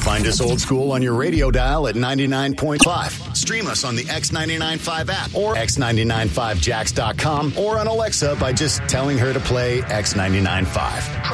Find us old school on your radio dial at 99.5. Stream us on the X995 app or x995jax.com or on Alexa by just telling her to play X995.